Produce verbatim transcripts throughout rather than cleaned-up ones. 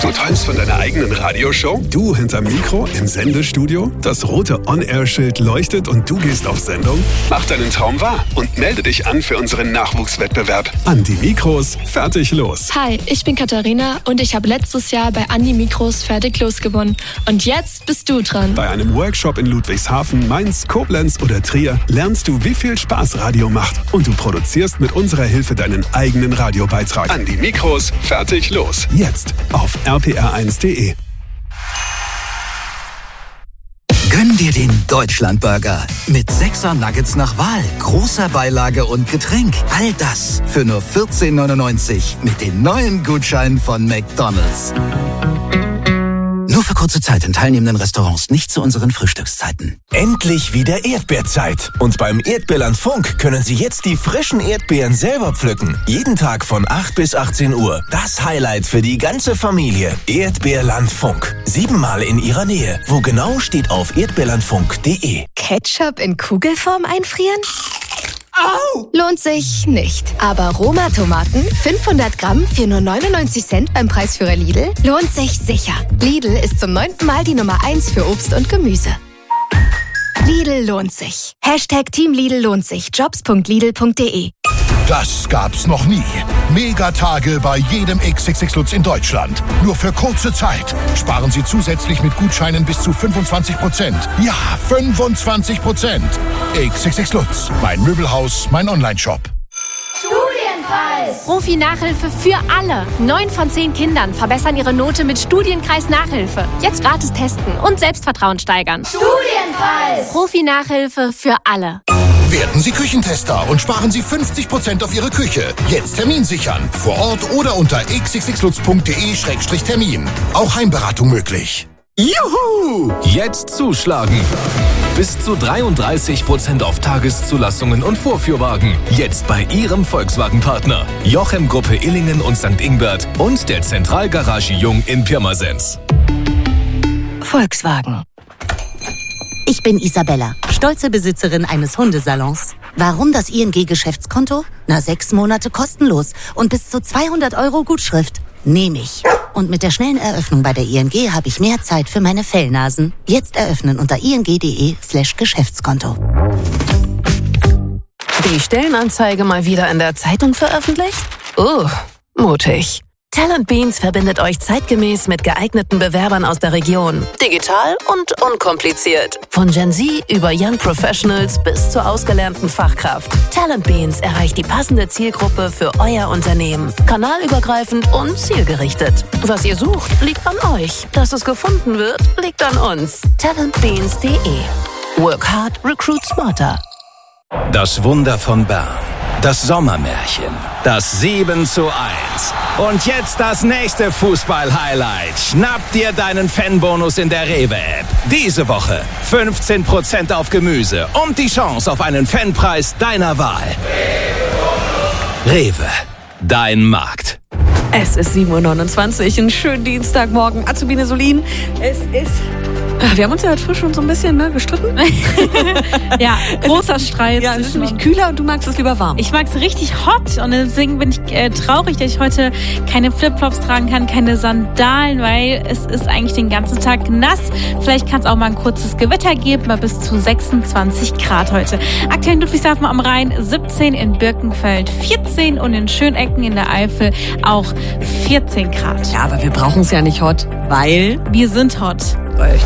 Du träumst von deiner eigenen Radioshow? Du hinterm Mikro im Sendestudio? Das rote On-Air-Schild leuchtet und du gehst auf Sendung? Mach deinen Traum wahr und melde dich an für unseren Nachwuchswettbewerb. An die Mikros, fertig, los. Hi, ich bin Katharina und ich habe letztes Jahr bei An die Mikros fertig los gewonnen. Und jetzt bist du dran. Bei einem Workshop in Ludwigshafen, Mainz, Koblenz oder Trier lernst du, wie viel Spaß Radio macht. Und du produzierst mit unserer Hilfe deinen eigenen Radiobeitrag. An die Mikros, fertig, los. Jetzt auf r p r eins punkt d e. Gönn dir den Deutschlandburger mit sechser Nuggets nach Wahl, großer Beilage und Getränk. All das für nur vierzehn neunundneunzig mit den neuen Gutscheinen von McDonald's. Nur für kurze Zeit in teilnehmenden Restaurants, nicht zu unseren Frühstückszeiten. Endlich wieder Erdbeerzeit. Und beim Erdbeerland Funk können Sie jetzt die frischen Erdbeeren selber pflücken. Jeden Tag von acht bis achtzehn Uhr. Das Highlight für die ganze Familie. Erdbeerland Funk. Siebenmal in Ihrer Nähe. Wo genau, steht auf erdbeerlandfunk punkt de. Ketchup in Kugelform einfrieren? Au! Lohnt sich nicht. Aber Roma-Tomaten, fünfhundert Gramm für nur neunundneunzig Cent beim Preisführer Lidl, lohnt sich sicher. Lidl ist zum neunten Mal die Nummer eins für Obst und Gemüse. Lidl lohnt sich. Hashtag Team Lidl lohnt sich. jobs punkt lidl punkt de. Das gab's noch nie. Megatage bei jedem X X X Lutz in Deutschland. Nur für kurze Zeit. Sparen Sie zusätzlich mit Gutscheinen bis zu fünfundzwanzig Prozent. Ja, fünfundzwanzig Prozent. X X X Lutz. Mein Möbelhaus, mein Onlineshop. Studienpreis! Profi-Nachhilfe für alle. Neun von zehn Kindern verbessern ihre Note mit Studienkreis-Nachhilfe. Jetzt gratis testen und Selbstvertrauen steigern. Studienpreis! Profi-Nachhilfe für alle. Werden Sie Küchentester und sparen Sie fünfzig Prozent auf Ihre Küche. Jetzt Termin sichern. Vor Ort oder unter x x x lutz punkt de Schrägstrich Termin. Auch Heimberatung möglich. Juhu! Jetzt zuschlagen. Bis zu dreiunddreißig Prozent auf Tageszulassungen und Vorführwagen. Jetzt bei Ihrem Volkswagen-Partner. Jochem Gruppe Illingen und Sankt Ingbert und der Zentralgarage Jung in Pirmasens. Volkswagen. Ich bin Isabella, stolze Besitzerin eines Hundesalons. Warum das I N G-Geschäftskonto? Na, sechs Monate kostenlos und bis zu zweihundert Euro Gutschrift. Nehme ich. Und mit der schnellen Eröffnung bei der I N G habe ich mehr Zeit für meine Fellnasen. Jetzt eröffnen unter ing.de slash Geschäftskonto. Die Stellenanzeige mal wieder in der Zeitung veröffentlicht? Oh, mutig. Talent Beans verbindet euch zeitgemäß mit geeigneten Bewerbern aus der Region. Digital und unkompliziert. Von Gen Z über Young Professionals bis zur ausgelernten Fachkraft. Talent Beans erreicht die passende Zielgruppe für euer Unternehmen. Kanalübergreifend und zielgerichtet. Was ihr sucht, liegt an euch. Dass es gefunden wird, liegt an uns. talent beans punkt de. Work hard, recruit smarter. Das Wunder von Bern. Das Sommermärchen. Das sieben zu eins. Und jetzt das nächste Fußball-Highlight. Schnapp dir deinen Fanbonus in der Rewe-App. Diese Woche fünfzehn Prozent auf Gemüse und die Chance auf einen Fanpreis deiner Wahl. Rewe, dein Markt. Es ist sieben Uhr neunundzwanzig, einen schönen Dienstagmorgen. Azubine Solin, es ist... Wir haben uns ja heute früh schon so ein bisschen ne, gestritten. Ja, großer Streit. Ja, es ist für mich kühler und du magst es lieber warm. Ich mag es richtig hot und deswegen bin ich äh, traurig, dass ich heute keine Flipflops tragen kann, keine Sandalen, weil es ist eigentlich den ganzen Tag nass. Vielleicht kann es auch mal ein kurzes Gewitter geben, bei bis zu sechsundzwanzig Grad heute. Aktuell in Ludwigshafen am Rhein siebzehn, in Birkenfeld vierzehn und in Schönecken in der Eifel auch vierzehn Grad. Ja, aber wir brauchen es ja nicht hot, weil... Wir sind hot. Echt?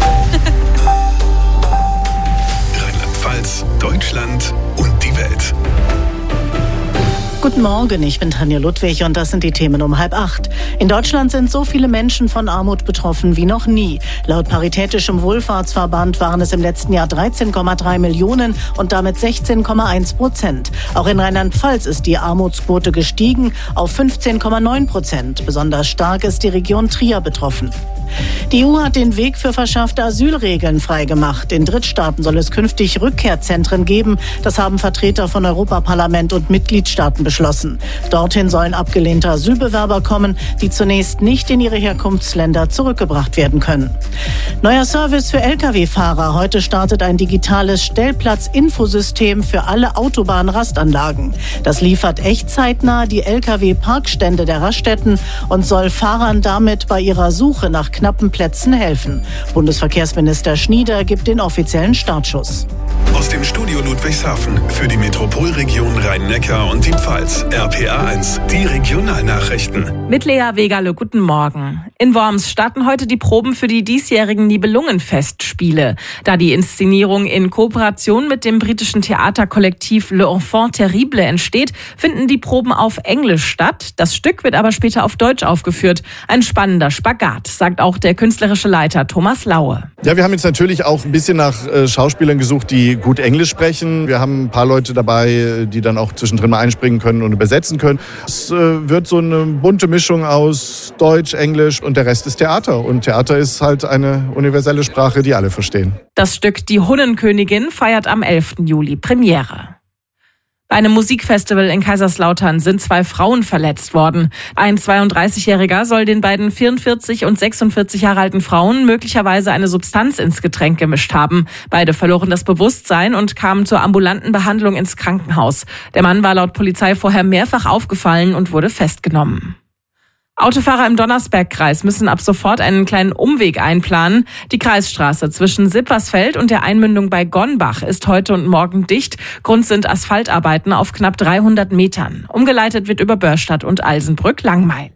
Rheinland-Pfalz, Deutschland und die Welt. Guten Morgen, ich bin Tanja Ludwig und das sind die Themen um halb acht. In Deutschland sind so viele Menschen von Armut betroffen wie noch nie. Laut Paritätischem Wohlfahrtsverband waren es im letzten Jahr dreizehn Komma drei Millionen und damit sechzehn Komma eins Prozent. Auch in Rheinland-Pfalz ist die Armutsquote gestiegen auf fünfzehn Komma neun Prozent. Besonders stark ist die Region Trier betroffen. Die E U hat den Weg für verschärfte Asylregeln freigemacht. In Drittstaaten soll es künftig Rückkehrzentren geben. Das haben Vertreter von Europaparlament und Mitgliedstaaten beschlossen. Dorthin sollen abgelehnte Asylbewerber kommen, die zunächst nicht in ihre Herkunftsländer zurückgebracht werden können. Neuer Service für L K W-Fahrer. Heute startet ein digitales Stellplatz-Infosystem für alle Autobahnrastanlagen. Das liefert echtzeitnah die L K W-Parkstände der Raststätten und soll Fahrern damit bei ihrer Suche nach knappen Plätzen helfen. Bundesverkehrsminister Schnieder gibt den offiziellen Startschuss. Aus dem Studio Ludwigshafen für die Metropolregion Rhein-Neckar und die Pfalz. R P A eins, die Regionalnachrichten. Mit Lea Wegerle, guten Morgen. In Worms starten heute die Proben für die diesjährigen Nibelungenfestspiele. Da die Inszenierung in Kooperation mit dem britischen Theaterkollektiv Le Enfant Terrible entsteht, finden die Proben auf Englisch statt. Das Stück wird aber später auf Deutsch aufgeführt. Ein spannender Spagat, sagt auch der künstlerische Leiter Thomas Laue. Ja, wir haben jetzt natürlich auch ein bisschen nach äh, Schauspielern gesucht, die gut Englisch sprechen. Wir haben ein paar Leute dabei, die dann auch zwischendrin mal einspringen können und übersetzen können. Es äh, wird so eine bunte Mischung aus Deutsch, Englisch und der Rest ist Theater. Und Theater ist halt eine universelle Sprache, die alle verstehen. Das Stück Die Hunnenkönigin feiert am elften Juli Premiere. Bei einem Musikfestival in Kaiserslautern sind zwei Frauen verletzt worden. Ein zweiunddreißigjähriger soll den beiden vierundvierzig und sechsundvierzig Jahre alten Frauen möglicherweise eine Substanz ins Getränk gemischt haben. Beide verloren das Bewusstsein und kamen zur ambulanten Behandlung ins Krankenhaus. Der Mann war laut Polizei vorher mehrfach aufgefallen und wurde festgenommen. Autofahrer im Donnersbergkreis müssen ab sofort einen kleinen Umweg einplanen. Die Kreisstraße zwischen Sippersfeld und der Einmündung bei Gonnbach ist heute und morgen dicht. Grund sind Asphaltarbeiten auf knapp dreihundert Metern. Umgeleitet wird über Börstadt und Alsenbrück-Langmail.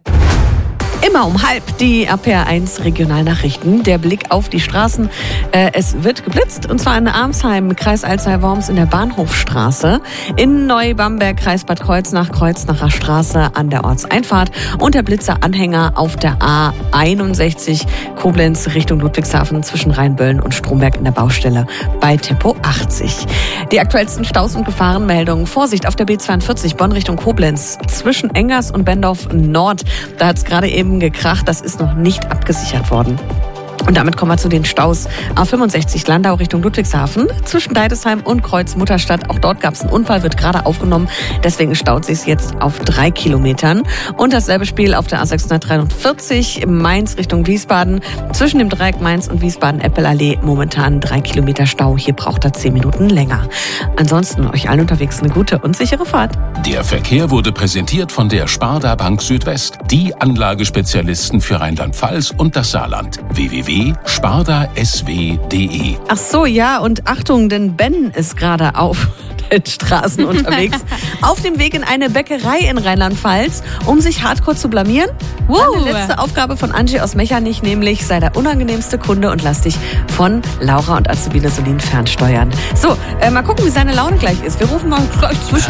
Immer um halb die R P R eins Regionalnachrichten. Der Blick auf die Straßen. Äh, es wird geblitzt, und zwar in Arnsheim, Kreis Alzey-Worms in der Bahnhofstraße, in Neubamberg, Kreis Bad Kreuznach, Kreuznacher Straße an der Ortseinfahrt und der Blitzeranhänger auf der A einundsechzig Koblenz Richtung Ludwigshafen zwischen Rheinböllen und Stromberg in der Baustelle bei Tempo achtzig. Die aktuellsten Staus- und Gefahrenmeldungen. Vorsicht auf der B zweiundvierzig Bonn Richtung Koblenz zwischen Engers und Bendorf Nord. Da hat es gerade eben gekracht, das ist noch nicht abgesichert worden. Und damit kommen wir zu den Staus. A fünfundsechzig Landau Richtung Ludwigshafen zwischen Deidesheim und Kreuz-Mutterstadt. Auch dort gab es einen Unfall, wird gerade aufgenommen. Deswegen staut sich jetzt auf drei Kilometern. Und dasselbe Spiel auf der A sechshundertdreiundvierzig Mainz Richtung Wiesbaden. Zwischen dem Dreieck Mainz und Wiesbaden-Eppelallee momentan drei Kilometer Stau. Hier braucht er zehn Minuten länger. Ansonsten euch allen unterwegs eine gute und sichere Fahrt. Der Verkehr wurde präsentiert von der Sparda Bank Südwest. Die Anlagespezialisten für Rheinland-Pfalz und das Saarland. w w w punkt sparda s w punkt d e. Ach so, ja, und Achtung, denn Ben ist gerade auf den Straßen unterwegs. Auf dem Weg in eine Bäckerei in Rheinland-Pfalz, um sich hardcore zu blamieren. Wow. Eine letzte Aufgabe von Angie aus Mechernich, nämlich sei der unangenehmste Kunde und lass dich von Laura und Azubine Solin fernsteuern. So, äh, mal gucken, wie seine Laune gleich ist. Wir rufen mal gleich zwischen